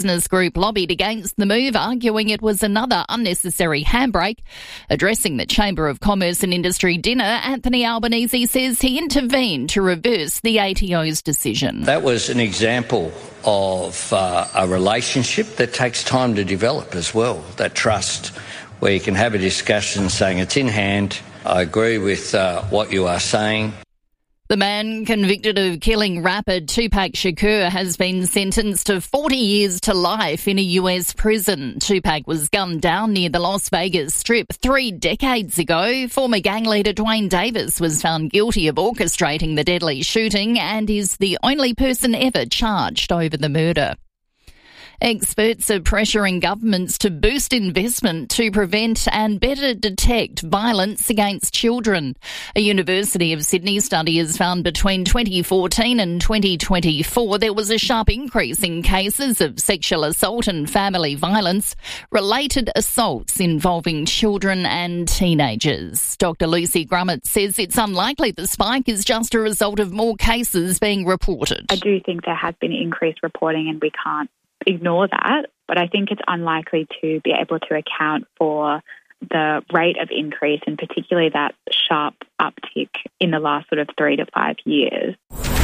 business group lobbied against the move, arguing it was another unnecessary handbrake. Addressing the Chamber of Commerce and Industry dinner, Anthony Albanese says he intervened to reverse the ATO's decision. That was an example of a relationship that takes time to develop as well, that trust, where you can have a discussion saying it's in hand, I agree with what you are saying. The man convicted of killing rapper Tupac Shakur has been sentenced to 40 years to life in a US prison. Tupac was gunned down near the Las Vegas Strip 3 decades ago. Former gang leader Dwayne Davis was found guilty of orchestrating the deadly shooting and is the only person ever charged over the murder. Experts are pressuring governments to boost investment to prevent and better detect violence against children. A University of Sydney study has found between 2014 and 2024 there was a sharp increase in cases of sexual assault and family violence, related assaults involving children and teenagers. Dr. Lucy Grummett says it's unlikely the spike is just a result of more cases being reported. I do think there has been increased reporting and we can't ignore that, but I think it's unlikely to be able to account for the rate of increase and particularly that sharp uptick in the last sort of 3 to 5 years.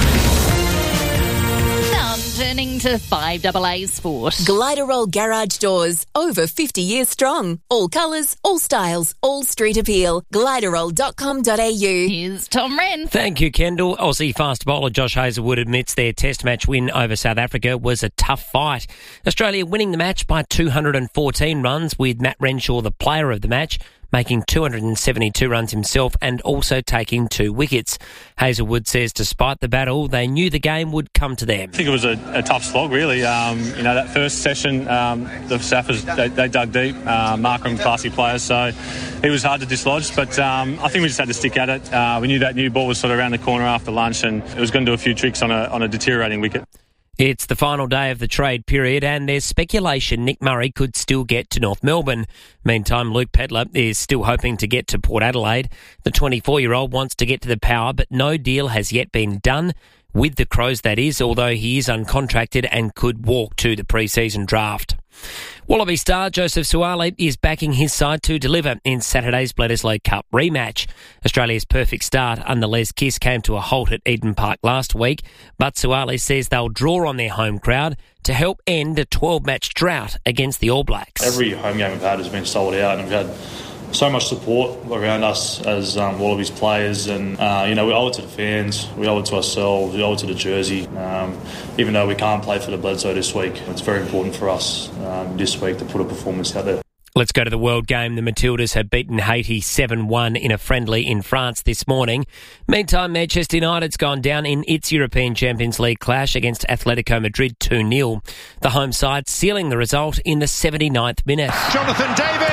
Now turning to 5AA Sport. Gliderol Garage Doors, over 50 years strong. All colours, all styles, all street appeal. Gliderol.com.au. Here's Tom Wren. Thank you, Kendall. Aussie fast bowler Josh Hazlewood admits their test match win over South Africa was a tough fight. Australia winning the match by 214 runs, with Matt Renshaw the player of the match, making 272 runs himself and also taking 2 wickets. Hazlewood says despite the battle, they knew the game would come to them. I think it was a tough slog, really. That first session, the Saffers, they dug deep. Markram, classy players, so it was hard to dislodge, but I think we just had to stick at it. We knew that new ball was sort of around the corner after lunch and it was going to do a few tricks on a deteriorating wicket. It's the final day of the trade period and there's speculation Nick Murray could still get to North Melbourne. Meantime, Luke Pedler is still hoping to get to Port Adelaide. The 24-year-old wants to get to the Power, but no deal has yet been done with the Crows, that is, although he is uncontracted and could walk to the pre-season draft. Wallaby star Joseph Suaalii is backing his side to deliver in Saturday's Bledisloe Cup rematch. Australia's perfect start under Les Kiss came to a halt at Eden Park last week, but Suaalii says they'll draw on their home crowd to help end a 12-match drought against the All Blacks. Every home game we've had has been sold out and we've had so much support around us as Wallabies players, and we owe it to the fans, we owe it to ourselves, we owe it to the jersey. Even though we can't play for the Bledisloe this week, it's very important for us this week to put a performance out there. Let's go to the World Game. The Matildas have beaten Haiti 7-1 in a friendly in France this morning. Meantime, Manchester United's gone down in its European Champions League clash against Atletico Madrid 2-0. The home side sealing the result in the 79th minute. Jonathan David!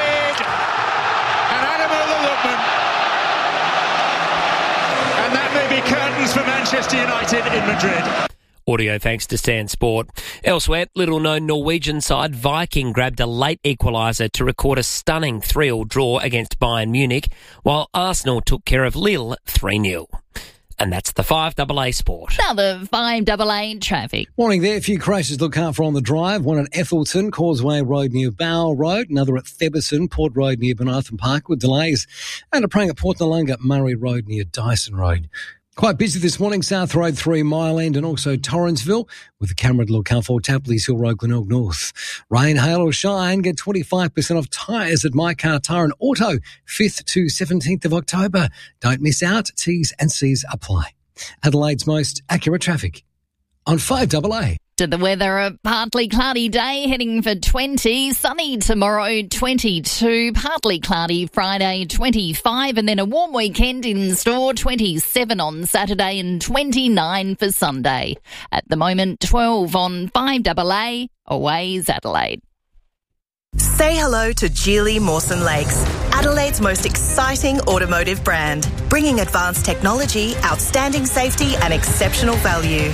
Curtains for Manchester United in Madrid. Audio thanks to Stan Sport. Elsewhere, little-known Norwegian side Viking grabbed a late equaliser to record a stunning 3-3 draw against Bayern Munich, while Arsenal took care of Lille 3-0. And that's the 5AA Sport. Now the 5AA traffic. Morning there. A few crashes to look out for on the drive. One at Ethelton, Causeway Road near Bow Road. Another at Theberson, Port Road near Benartham Park with delays. And a praying at Port Noarlunga, Murray Road near Dyson Road. Quite busy this morning, South Road 3 Mile End and also Torrensville with the camera to look out for Tapley's Hill Road, Glenelg North. Rain, hail or shine, get 25% off tyres at My Car Tyre and Auto, 5th to 17th of October. Don't miss out, T's and C's apply. Adelaide's most accurate traffic on 5AA. To the weather, a partly cloudy day heading for 20, sunny tomorrow 22, partly cloudy Friday 25, and then a warm weekend in store 27 on Saturday and 29 for Sunday. At the moment 12 on 5AA, Always Adelaide. Say hello to Geely Mawson Lakes, Adelaide's most exciting automotive brand, bringing advanced technology, outstanding safety and exceptional value.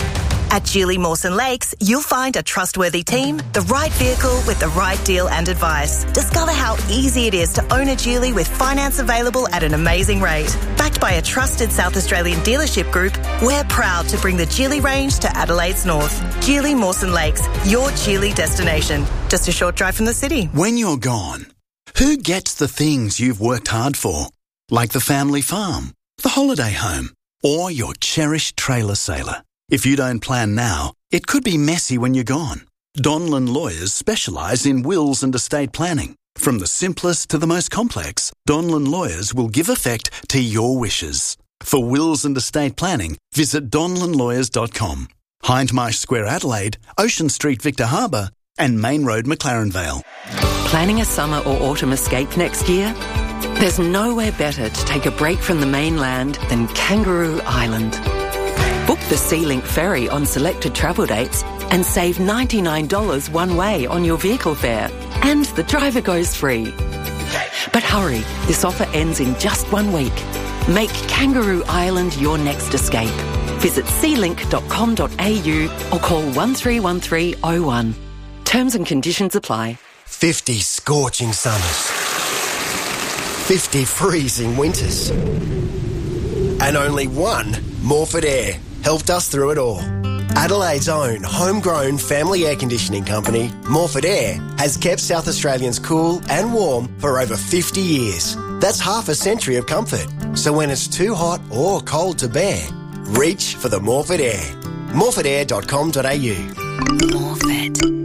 At Geely Mawson Lakes, you'll find a trustworthy team, the right vehicle with the right deal and advice. Discover how easy it is to own a Geely with finance available at an amazing rate. Backed by a trusted South Australian dealership group, we're proud to bring the Geely range to Adelaide's north. Geely Mawson Lakes, your Geely destination. Just a short drive from the city. When you're gone, who gets the things you've worked hard for? Like the family farm, the holiday home, or your cherished trailer sailor? If you don't plan now, it could be messy when you're gone. Donlan Lawyers specialise in wills and estate planning. From the simplest to the most complex, Donlan Lawyers will give effect to your wishes. For wills and estate planning, visit donlanlawyers.com. Hindmarsh Square Adelaide, Ocean Street Victor Harbour and Main Road McLaren Vale. Planning a summer or autumn escape next year? There's nowhere better to take a break from the mainland than Kangaroo Island. Book the SeaLink ferry on selected travel dates and save $99 one way on your vehicle fare. And the driver goes free. But hurry, this offer ends in just 1 week. Make Kangaroo Island your next escape. Visit sealink.com.au or call 131301. Terms and conditions apply. 50 scorching summers. 50 freezing winters. And only one Morford Air helped us through it all. Adelaide's own homegrown family air conditioning company, Morford Air, has kept South Australians cool and warm for over 50 years. That's half a century of comfort. So when it's too hot or cold to bear, reach for the Morford Air. morford.com.au. Morford Air.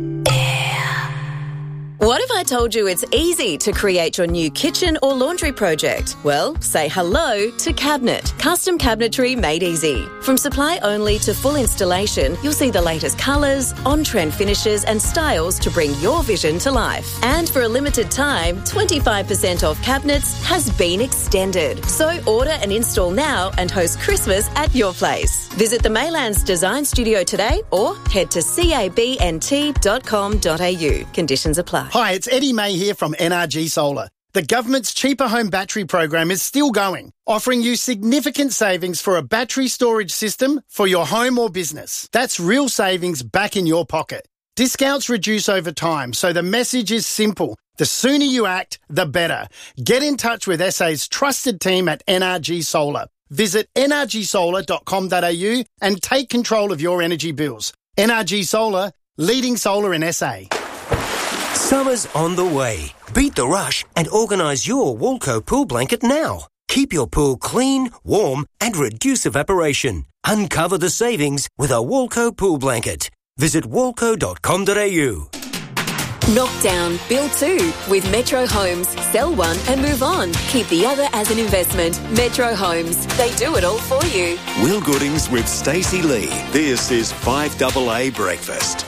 What if I told you it's easy to create your new kitchen or laundry project? Well, say hello to Cabinet. Custom cabinetry made easy. From supply only to full installation, you'll see the latest colours, on-trend finishes and styles to bring your vision to life. And for a limited time, 25% off cabinets has been extended. So order and install now and host Christmas at your place. Visit the Maylands Design Studio today or head to cabnt.com.au. Conditions apply. Hi, it's Eddie May here from NRG Solar. The government's Cheaper Home Battery program is still going, offering you significant savings for a battery storage system for your home or business. That's real savings back in your pocket. Discounts reduce over time, so the message is simple. The sooner you act, the better. Get in touch with SA's trusted team at NRG Solar. Visit nrgsolar.com.au and take control of your energy bills. NRG Solar, leading solar in SA. Summer's on the way. Beat the rush and organise your Walco pool blanket now. Keep your pool clean, warm and reduce evaporation. Uncover the savings with a Walco pool blanket. Visit walco.com.au. Knock down, build two with Metro Homes. Sell one and move on. Keep the other as an investment. Metro Homes. They do it all for you. Will Goodings with Stacey Lee. This is 5AA Breakfast.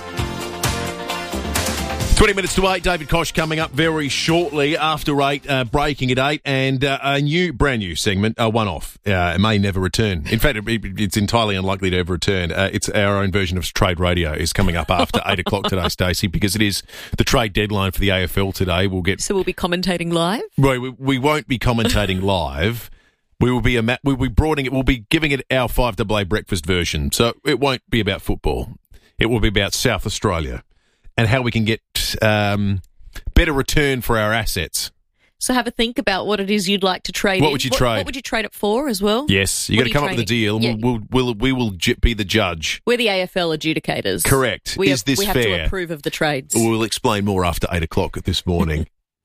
20 minutes to 8, David Koch coming up very shortly after 8, breaking at 8, and a brand new segment, a one-off. It may never return. In fact, it's entirely unlikely to ever return. It's our own version of Trade Radio is coming up after 8 o'clock today, Stacey, because it is the trade deadline for the AFL today. So we'll be commentating live? We won't be commentating live. We'll be giving it our 5AA breakfast version. So it won't be about football. It will be about South Australia and how we can get better return for our assets. So have a think about what it is you'd like to trade. What would you trade? What would you trade it for as well? Yes, you got to come up with a deal. Yeah. We will be the judge. We're the AFL adjudicators. Correct. We is this have fair? to approve of the trades. We'll explain more after 8 o'clock this morning.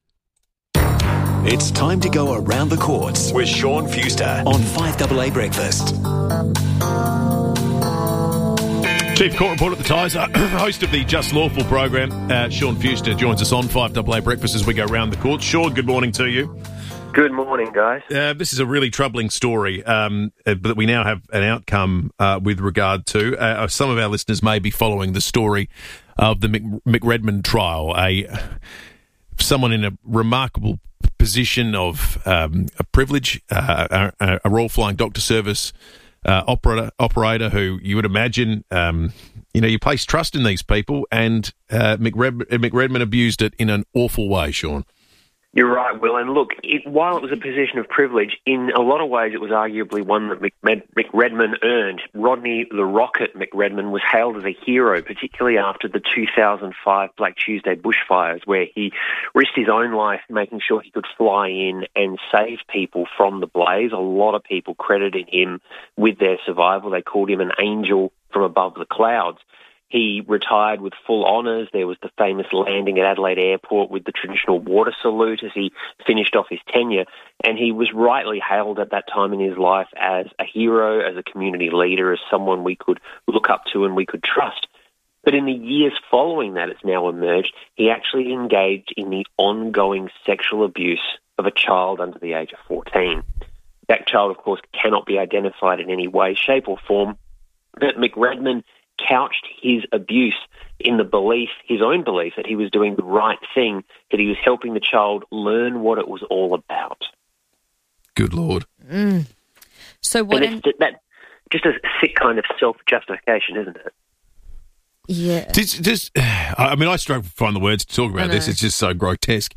It's time to go around the courts with Sean Fuster on 5AA Breakfast. Chief Court Reporter at the Tiser, host of the Just Lawful program, Sean Fuster, joins us on 5AA Breakfast as we go round the court. Sean, good morning to you. Good morning, guys. This is a really troubling story that we now have an outcome with regard to. Some of our listeners may be following the story of the McRedmond trial, someone in a remarkable position of a privilege, a Royal Flying Doctor Service operator who you would imagine, you place trust in these people, and McRedmond abused it in an awful way, Sean. You're right, Will. And look, while it was a position of privilege, in a lot of ways it was arguably one that Mick Redman earned. Rodney the Rocket McRedman was hailed as a hero, particularly after the 2005 Black Tuesday bushfires, where he risked his own life making sure he could fly in and save people from the blaze. A lot of people credited him with their survival. They called him an angel from above the clouds. He retired with full honours. There was the famous landing at Adelaide Airport with the traditional water salute as he finished off his tenure. And he was rightly hailed at that time in his life as a hero, as a community leader, as someone we could look up to and we could trust. But in the years following that, it's now emerged, he actually engaged in the ongoing sexual abuse of a child under the age of 14. That child, of course, cannot be identified in any way, shape or form. But McRedman couched his abuse in the belief, his own belief, that he was doing the right thing, that he was helping the child learn what it was all about. Good Lord. So what? And it's that just a sick kind of self-justification, isn't it? Yeah. I mean, I struggle to find the words to talk about this. It's just so grotesque.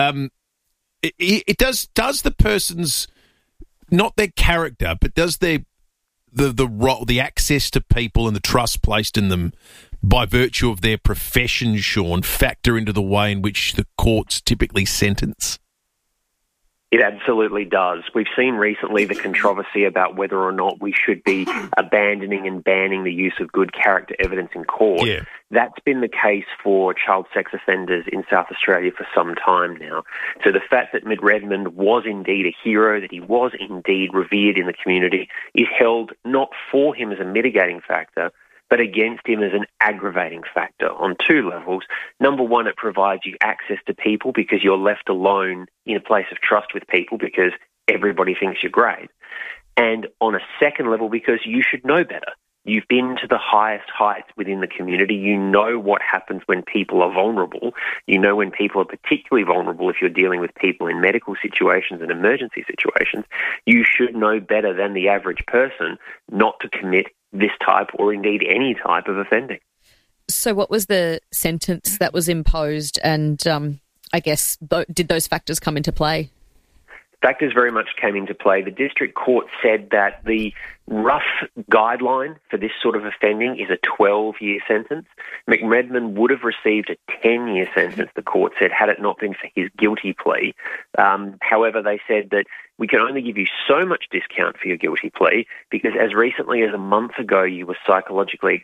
It does the person's, not their character, but does their the access to people and the trust placed in them by virtue of their profession, Sean, factor into the way in which the courts typically sentence? It absolutely does. We've seen recently the controversy about whether or not we should be abandoning and banning the use of good character evidence in court. Yeah. That's been the case for child sex offenders in South Australia for some time now. So the fact that Mick Redmond was indeed a hero, that he was indeed revered in the community, is held not for him as a mitigating factor, but against him as an aggravating factor on two levels. Number one, it provides you access to people because you're left alone in a place of trust with people because everybody thinks you're great. And on a second level, because you should know better. You've been to the highest heights within the community. You know what happens when people are vulnerable. You know when people are particularly vulnerable if you're dealing with people in medical situations and emergency situations. You should know better than the average person not to commit this type or indeed any type of offending. So what was the sentence that was imposed and I guess did those factors come into play? Factors very much came into play. The district court said that the rough guideline for this sort of offending is a 12-year sentence. McRedman would have received a 10-year sentence, the court said, had it not been for his guilty plea. However, they said that we can only give you so much discount for your guilty plea because as recently as a month ago you were psychologically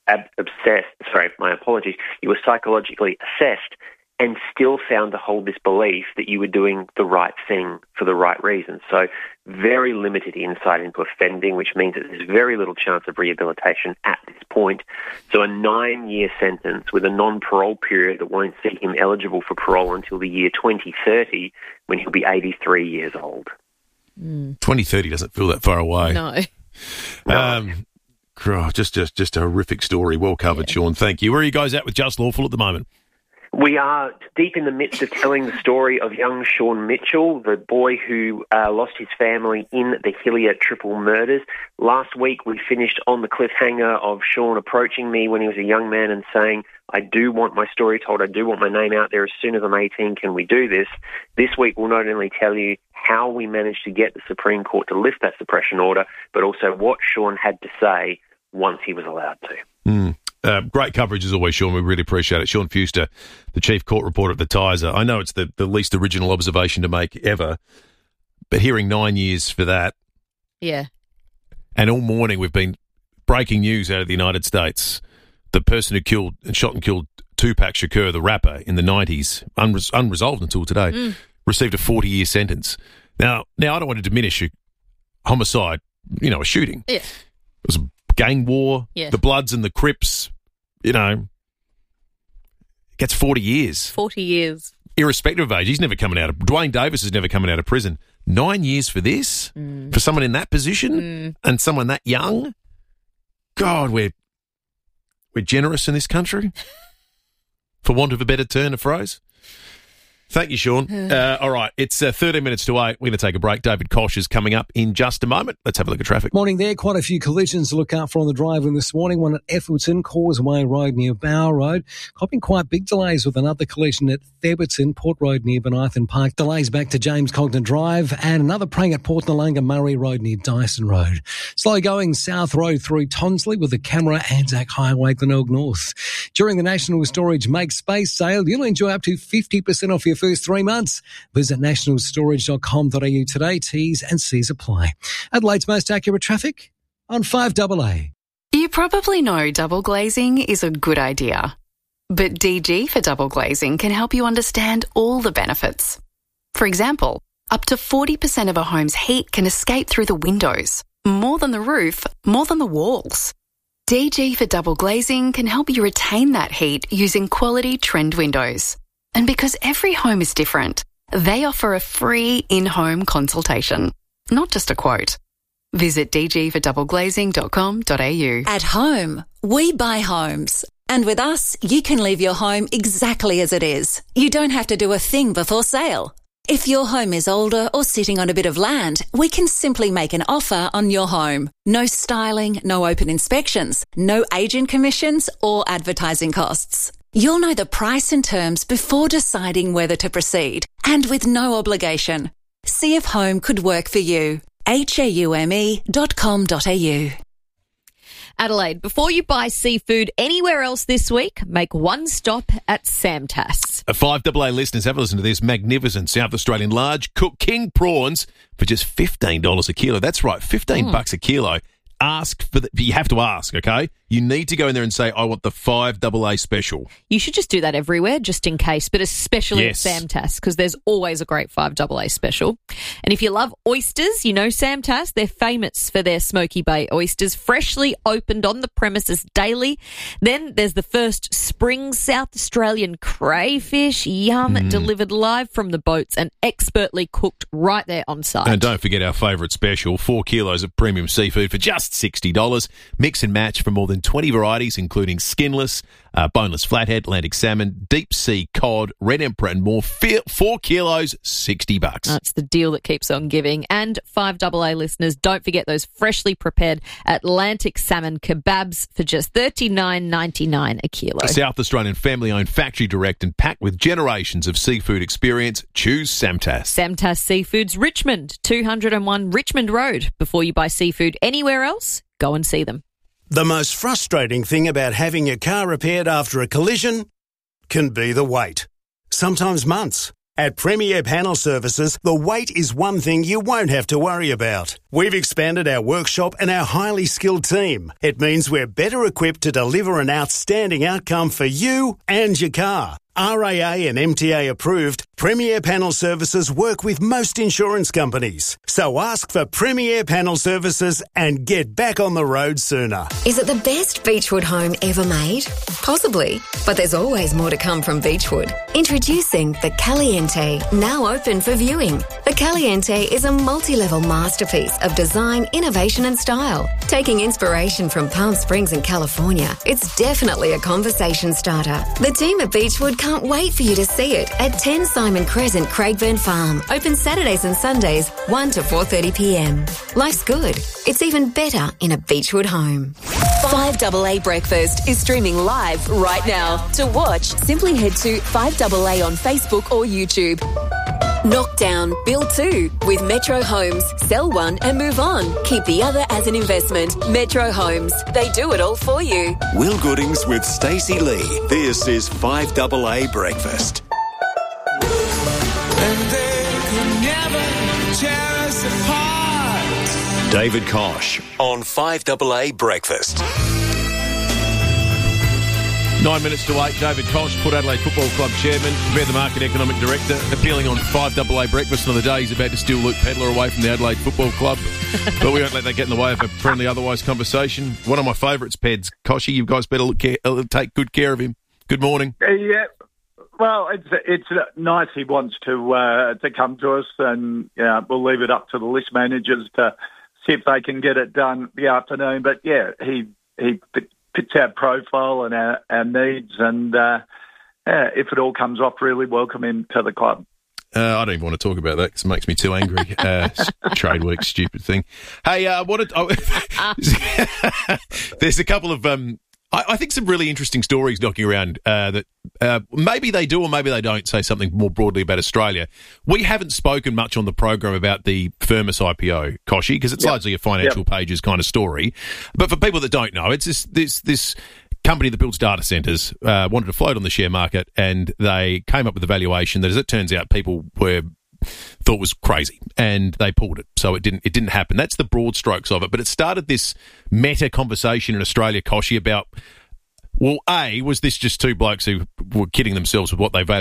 you were psychologically assessed and still found to hold this belief that you were doing the right thing for the right reason. So very limited insight into offending, which means that there's very little chance of rehabilitation at this point. So a 9-year sentence with a non-parole period that won't see him eligible for parole until the year 2030 when he'll be 83 years old. 2030 doesn't feel that far away. No. Just a horrific story. Well covered, Sean. Thank you. Where are you guys at with Just Lawful at the moment? We are deep in the midst of telling the story of young Sean Mitchell, the boy who lost his family in the Hillier triple murders. Last week we finished on the cliffhanger of Sean approaching me when he was a young man and saying, I do want my story told, I do want my name out there as soon as I'm 18, can we do this? This week we'll not only tell you how we managed to get the Supreme Court to lift that suppression order, but also what Sean had to say once he was allowed to. Great coverage as always, Sean. We really appreciate it. Sean Fuster, the chief court reporter at the Tiser. I know it's the least original observation to make ever, but hearing 9 years for that. Yeah. And all morning we've been breaking news out of the United States. The person who shot and killed Tupac Shakur, the rapper, in the 90s, unresolved until today, received a 40-year sentence. Now I don't want to diminish a homicide, a shooting. Yeah. It was a gang war, the Bloods and the Crips. Gets 40 years. 40 years. Irrespective of age. He's never coming out of... Dwayne Davis is never coming out of prison. 9 years for this? For someone in that position? And someone that young? God, we're generous in this country? For want of a better turn of phrase? Thank you, Sean. All right, it's 13 minutes to 8. We're going to take a break. David Kosh is coming up in just a moment. Let's have a look at traffic. Morning there. Quite a few collisions to look out for on the drive-in this morning. One at Effelton, Causeway Road near Bow Road. Copping quite big delays with another collision at Theberton, Port Road near Benarthon Park. Delays back to James Cogden Drive and another prang at Port Noarlunga, Murray Road near Dyson Road. Slow going South Road through Tonsley with the Camera Anzac Highway, Glenelg North. During the National Storage Make Space sale, you'll enjoy up to 50% off your first 3 months. Visit nationalstorage.com.au today. T's and C's apply. Adelaide's most accurate traffic on 5AA. You probably know double glazing is a good idea. But DG for double glazing can help you understand all the benefits. For example, up to 40% of a home's heat can escape through the windows. More than the roof, more than the walls. DG for double glazing can help you retain that heat using quality trend windows. And because every home is different, they offer a free in-home consultation, not just a quote. Visit dgfordoubleglazing.com.au. At home, we buy homes. And with us, you can leave your home exactly as it is. You don't have to do a thing before sale. If your home is older or sitting on a bit of land, we can simply make an offer on your home. No styling, no open inspections, no agent commissions or advertising costs. You'll know the price and terms before deciding whether to proceed, and with no obligation. See if home could work for you. haume.com.au. Adelaide, before you buy seafood anywhere else this week, make one stop at Samtas. 5AA listeners, have a listen to this. Magnificent South Australian large cooked king prawns for just $15 a kilo. That's right, $15 a kilo. Ask for you have to ask, okay? You need to go in there and say, I want the 5AA special. You should just do that everywhere, just in case, but especially at Samtas, because there's always a great 5AA special. And if you love oysters, you know Samtas, they're famous for their Smoky Bay oysters, freshly opened on the premises daily. Then there's the first spring South Australian crayfish, delivered live from the boats and expertly cooked right there on site. And don't forget our favourite special, 4 kilos of premium seafood for just $60. Mix and match from more than 20 varieties, including skinless, boneless flathead, Atlantic salmon, deep sea cod, red emperor, and more. 4 kilos, $60. That's the deal that keeps on giving. And 5AA listeners, don't forget those freshly prepared Atlantic salmon kebabs for just $39.99 a kilo. A South Australian family-owned, factory direct and packed with generations of seafood experience. Choose Samtas. Samtas Seafoods Richmond, 201 Richmond Road. Before you buy seafood anywhere else, go and see them. The most frustrating thing about having your car repaired after a collision can be the wait. Sometimes months. At Premier Panel Services, the wait is one thing you won't have to worry about. We've expanded our workshop and our highly skilled team. It means we're better equipped to deliver an outstanding outcome for you and your car. RAA and MTA approved, Premier Panel Services work with most insurance companies. So ask for Premier Panel Services and get back on the road sooner. Is it the best Beechwood home ever made? Possibly, but there's always more to come from Beechwood. Introducing the Caliente, now open for viewing. The Caliente is a multi-level masterpiece of design, innovation and style. Taking inspiration from Palm Springs and California, it's definitely a conversation starter. The team at Beechwood can't wait for you to see it at 10 Simon Crescent, Craigburn Farm. Open Saturdays and Sundays, 1 to 4:30pm. Life's good. It's even better in a Beechwood home. 5AA Breakfast is streaming live right now. To watch, simply head to 5AA on Facebook or YouTube. Knock down, build 2 with Metro Homes. Sell one and move on. Keep the other as an investment. Metro Homes. They do it all for you. Will Goodings with Stacey Lee. This is 5AA Breakfast. And they could never tear us apart. David Kosh on 5AA Breakfast. 9 minutes to 8. David Kosh, Port Adelaide Football Club Chairman, Bear the Market Economic Director, appealing on 5AA Breakfast on the day he's about to steal Luke Pedler away from the Adelaide Football Club. But we won't let that get in the way of a friendly otherwise conversation. One of my favourites, Peds. Koshy, you guys better take good care of him. Good morning. Yeah. Well, it's nice he wants to come to us, and we'll leave it up to the list managers to see if they can get it done the afternoon. But yeah, he fits our profile and our needs, and if it all comes off, really welcome him to the club. I don't even want to talk about that because it makes me too angry. Trade week, stupid thing. Hey, there's a couple of, I think, some really interesting stories knocking around that maybe they do or maybe they don't say something more broadly about Australia. We haven't spoken much on the program about the Firmus IPO, Koshy, because it's largely a financial pages kind of story. But for people that don't know, it's this company that builds data centres wanted to float on the share market, and they came up with a valuation that, as it turns out, people thought was crazy, and they pulled it. So it didn't happen. That's the broad strokes of it. But it started this meta conversation in Australia, Koshy, about, well, A, was this just two blokes who were kidding themselves with what they valued